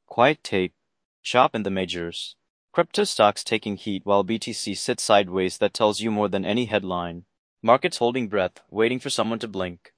Quiet tape. Shop in the majors. Crypto stocks taking heat while BTC sits sideways. That tells you more than any headline. Markets holding breath, waiting for someone to blink.